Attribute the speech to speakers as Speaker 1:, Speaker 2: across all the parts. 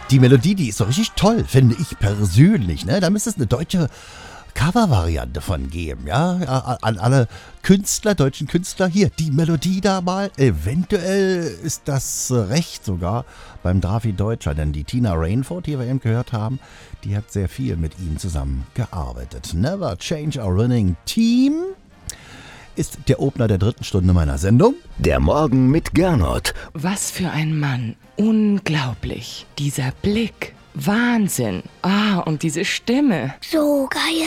Speaker 1: Die Melodie, die ist so richtig toll, finde ich persönlich. Ne? Da müsste es eine deutsche Cover-Variante von geben, ja? An alle Künstler, deutschen Künstler. Hier, die Melodie da mal. Eventuell ist das recht sogar beim Drafi Deutscher, denn die Tina Rainford, die wir eben gehört haben, die hat sehr viel mit ihm zusammengearbeitet. Never Change Our Winning Team ist der Opener der 3. Stunde meiner Sendung.
Speaker 2: Der Morgen mit Gernot.
Speaker 3: Was für ein Mann. Unglaublich. Dieser Blick. Wahnsinn. Und diese Stimme.
Speaker 4: So geil.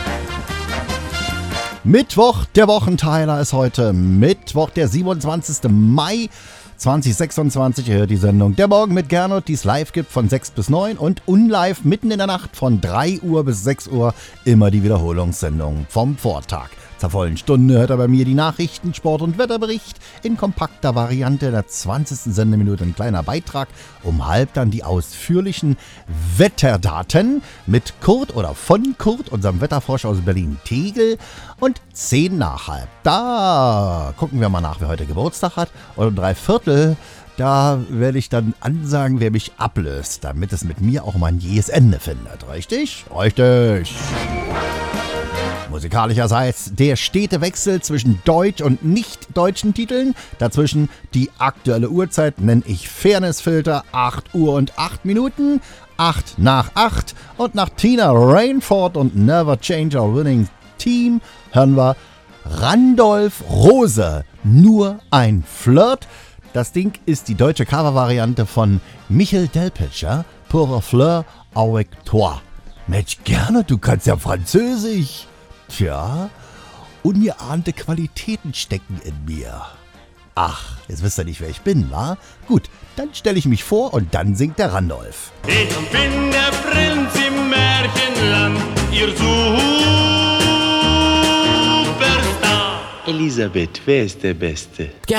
Speaker 1: Mittwoch, der Wochenteiler ist heute Mittwoch, der 27. Mai 2026. Ihr hört die Sendung Der Morgen mit Gernot, die es live gibt von 6 bis 9 und unlive mitten in der Nacht von 3 Uhr bis 6 Uhr immer die Wiederholungssendung vom Vortag. Zur vollen Stunde hört er bei mir die Nachrichten, Sport- und Wetterbericht in kompakter Variante. In der 20. Sendeminute ein kleiner Beitrag. Um halb dann die ausführlichen Wetterdaten mit Kurt oder von Kurt, unserem Wetterforscher aus Berlin-Tegel. Und 10 nach halb. Da gucken wir mal nach, wer heute Geburtstag hat. Und um 3/4, da werde ich dann ansagen, wer mich ablöst, damit es mit mir auch mal ein jähes Ende findet. Richtig? Richtig. Musikalischerseits der stete Wechsel zwischen deutsch- und nicht-deutschen Titeln. Dazwischen die aktuelle Uhrzeit nenne ich Fairnessfilter, 8 Uhr und 8 Minuten, 8 nach 8. Und nach Tina Rainford und Never Change Our Winning Team hören wir Randolph Rose, nur ein Flirt. Das Ding ist die deutsche Covervariante von Michel Delpech, Pour fleur avec toi. Mensch, gerne, du kannst ja Französisch. Tja, ungeahnte Qualitäten stecken in mir. Ach, jetzt wisst ihr nicht, wer ich bin, wa? Gut, dann stelle ich mich vor und dann singt der Randolph.
Speaker 5: Ich bin der Prinz im Märchenland, ihr Superstar.
Speaker 6: Elisabeth, wer ist der Beste?